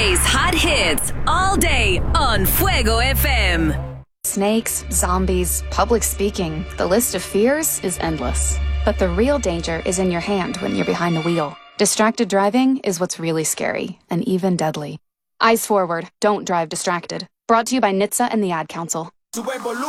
Today's hot hits all day on Fuego FM. Snakes, zombies, public speaking. The list of fears is endless. But the real danger is in your hand when you're behind the wheel. Distracted driving is what's really scary and even deadly. Eyes forward, don't drive distracted. Brought to you by NHTSA and the Ad Council.